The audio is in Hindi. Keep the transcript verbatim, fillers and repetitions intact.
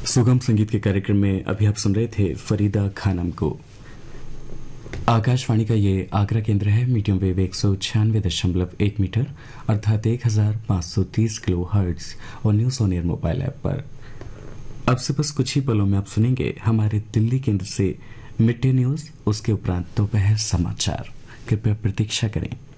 सुगम संगीत के कार्यक्रम में अभी आप सुन रहे थे फरीदा खानम को। आकाशवाणी का ये आगरा केंद्र है। मीडियम वेव एक सौ छियानवे दशमलव एक मीटर अर्थात एक हजार पाँच सौ तीस किलो हर्ट्ज और news on air mobile app पर। अब से बस कुछ ही पलों में आप सुनेंगे हमारे दिल्ली केंद्र से मिड डे न्यूज, उसके उपरांत दोपहर समाचार। कृपया प्रतीक्षा करें।